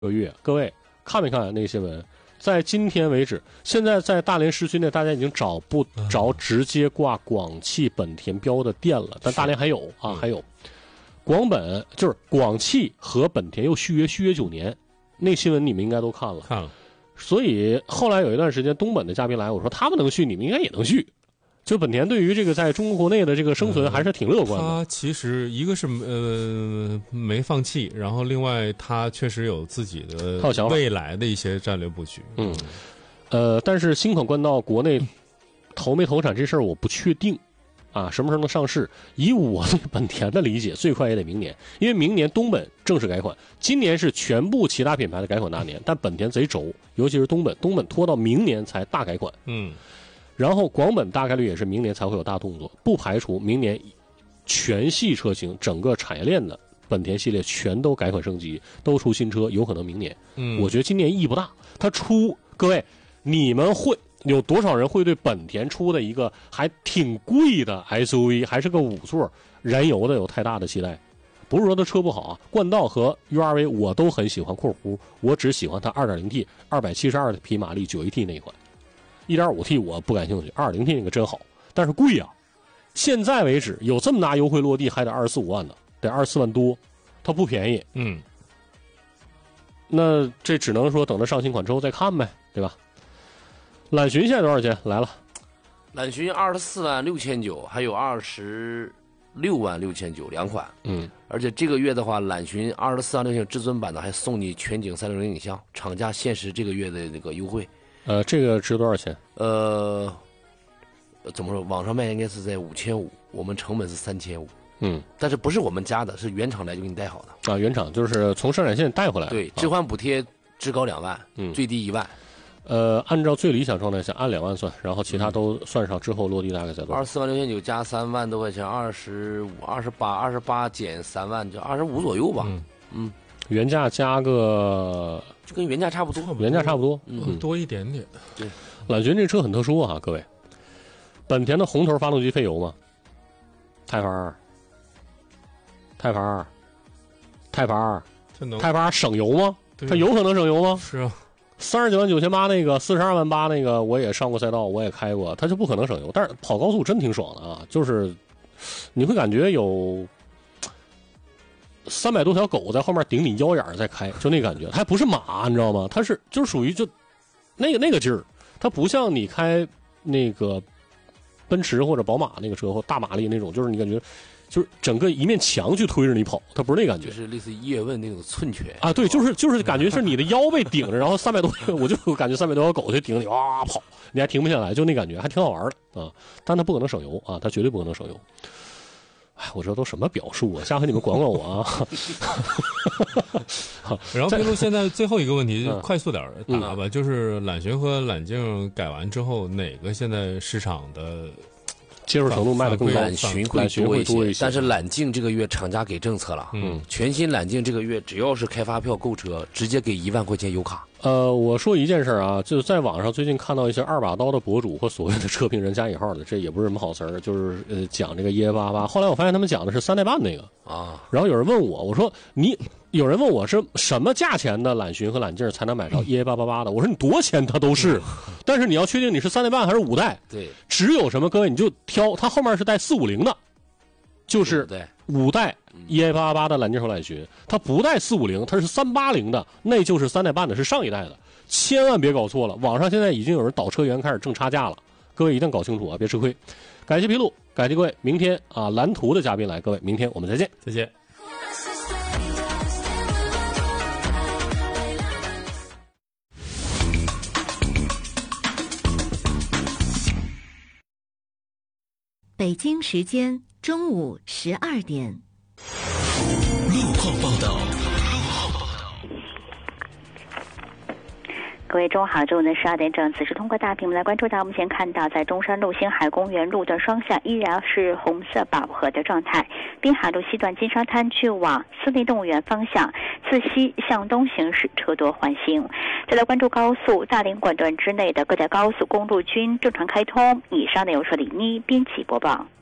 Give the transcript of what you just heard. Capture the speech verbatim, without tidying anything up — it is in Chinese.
个月，各位看没看那个新闻？在今天为止，现在在大连市区内，大家已经找不着直接挂广汽本田标的店了，但大连还有啊，还有。广本就是广汽和本田又续约，续约九年，那新闻你们应该都看了。 看了。 所以后来有一段时间，东本的嘉宾来，我说他们能续，你们应该也能续。就本田对于这个在中国国内的这个生存还是挺乐观的。 他其实一个是呃没放弃，然后另外他确实有自己的未来的一些战略布局。 嗯，呃，但是新款冠道国内投没投产这事儿我不确定。啊，什么时候能上市？以我对本田的理解，最快也得明年，因为明年东本正式改款，今年是全部其他品牌的改款大年，但本田贼轴，尤其是东本，东本拖到明年才大改款。 嗯， 然后广本大概率也是明年才会有大动作，不排除明年全系车型整个产业链的本田系列全都改款升级，都出新车，有可能明年。 嗯， 我觉得今年意义不大，它出，各位你们会。有多少人会对本田出的一个还挺贵的 S U V， 还是个五座燃油的有太大的期待？不是说它车不好啊，冠道和 U R V 我都很喜欢，括弧我只喜欢它 二点零 T 二百七十二匹马力 九 A T 那一款， 一点五 T 我不感兴趣， 二点零 T 那个真好，但是贵啊。现在为止有这么大优惠落地还得二十四五万的，得二十四万多，它不便宜。 嗯， 那这只能说等它上新款之后再看呗，对吧？揽巡现在多少钱？来了， 揽巡二十四万六千九，还有二十六万六千九两款。 嗯， 而且这个月的话，揽巡二十四万六千至尊版的还送你全景三六零影像，厂家限时这个月的那个优惠。 呃，这个值多少钱？ 呃，怎么说？网上卖应该是在五千五，我们成本是三千五。 嗯， 但是不是我们家的，是原厂来就给你带好的啊，原厂就是从生产线带回来的。 对，置换补贴至高两万， 嗯， 最低一万。 呃，按照最理想状态下，按两万算，然后其他都算上之后落地大概在多少？ 二十四万六千九加三万多块钱，二十五、二十八、二十八减三万，就二十五左右吧。 嗯嗯， 原价加个就跟原价差不多， 原价差不多， 嗯，多一点点。 对， 揽巡这车很特殊啊，各位，本田的红头发动机费油吗？泰法二，泰法二，泰法二，泰法二省油吗？它有可能省油吗？ 是啊。 三十九万九千八那个，四十二万八那个，我也上过赛道，我也开过，它就不可能省油。但是跑高速真挺爽的啊，就是你会感觉有三百多条狗在后面顶你腰眼在开，就那感觉。它还不是马，你知道吗？它是就是属于就那个那个劲儿，它不像你开那个奔驰或者宝马那个车或大马力那种，就是你感觉。就是整个一面墙去推着你跑，它不是那感觉， 就是类似叶问那种寸拳啊，对，就是就是感觉是你的腰被顶着，然后三百多，我就感觉三百多条狗就顶着你哇跑，你还停不下来，就那感觉还挺好玩的啊。但它不可能省油啊，它绝对不可能省油。哎，我这都什么表述啊？下回你们管管我啊。 然后麋鹿现在最后一个问题，就快速点答吧，就是揽巡和揽境改完之后，哪个现在市场的？ 接受程度卖得更高， 揽巡会多一些，但是揽境这个月厂家给政策了，嗯，全新揽境这个月只要是开发票购车，直接给一万块钱油卡。 呃，我说一件事啊，就是在网上最近看到一些二把刀的博主或所谓的车评人加引号的，这也不是什么好词儿，就是呃讲这个 E A 八八。后来我发现他们讲的是三代半那个啊， 然后有人问我，我说你有人问我是什么价钱的揽巡和揽境才能买到 E A 八八八的？我说你多钱它都是，但是你要确定你是三代半还是五代。 对， 只有什么各位你就挑，它后面是带四五零的，就是五代 E A 八八八的揽境和揽巡，它不带四五零，它是三八零的，那就是三代半的，是上一代的，千万别搞错了。网上现在已经有人倒车源开始挣差价了，各位一定搞清楚啊，别吃亏。感谢披露，感谢各位，明天啊蓝图的嘉宾来，各位明天我们再见， 再见。 北京时间中午十二点。 路况报道。 各位中午好，中午的十二点整，此时通过大屏幕来关注到，我们先看到在中山路星海公园路段双向依然是红色饱和的状态。滨海路西段金沙滩去往森林动物园方向，自西向东行驶车多缓行。再来关注高速大连管段之内的各条高速公路均正常开通。以上内容是李妮编辑播报。